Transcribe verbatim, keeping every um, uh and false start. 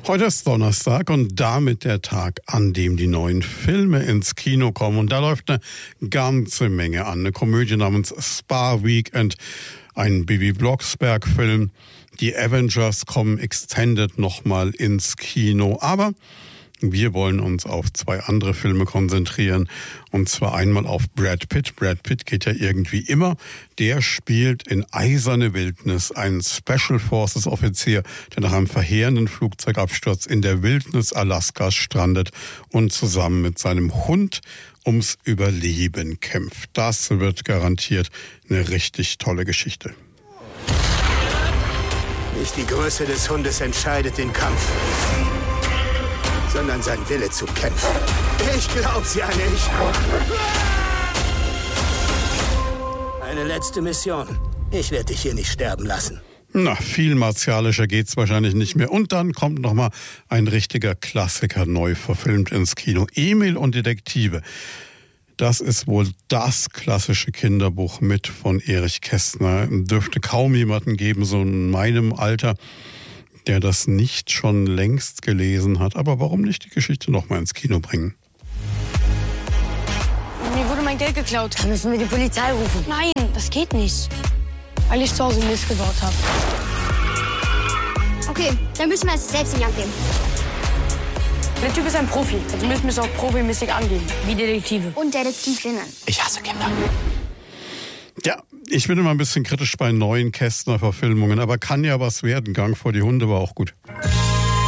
Heute ist Donnerstag und damit der Tag, an dem die neuen Filme ins Kino kommen. Und da läuft eine ganze Menge an. Eine Komödie namens Spa Weekend, ein Bibi Blocksberg-Film. Die Avengers kommen extended nochmal ins Kino. Aber wir wollen uns auf zwei andere Filme konzentrieren. Und zwar einmal auf Brad Pitt. Brad Pitt geht ja irgendwie immer. Der spielt in Eiserne Wildnis einen Special Forces Offizier, der nach einem verheerenden Flugzeugabsturz in der Wildnis Alaskas strandet und zusammen mit seinem Hund ums Überleben kämpft. Das wird garantiert eine richtig tolle Geschichte. Nicht die Größe des Hundes entscheidet den Kampf, sondern sein Wille zu kämpfen. Ich glaub's ja nicht. Eine letzte Mission. Ich werde dich hier nicht sterben lassen. Na, viel martialischer geht's wahrscheinlich nicht mehr. Und dann kommt noch mal ein richtiger Klassiker neu verfilmt ins Kino. Emil und Detektive. Das ist wohl das klassische Kinderbuch mit von Erich Kästner. Dürfte kaum jemanden geben, so in meinem Alter, der das nicht schon längst gelesen hat. Aber warum nicht die Geschichte noch mal ins Kino bringen? Mir wurde mein Geld geklaut. Dann müssen wir die Polizei rufen. Nein, das geht nicht. Weil ich zu Hause Mist gebaut habe. Okay, dann müssen wir es selbst in die Hand nehmen. Der Typ ist ein Profi. Also müssen wir es auch profimäßig angehen. Wie Detektive. Und Detektivinnen. Ich hasse Kinder. Ja, ich bin immer ein bisschen kritisch bei neuen Kästner-Verfilmungen, aber kann ja was werden. Gang vor die Hunde war auch gut.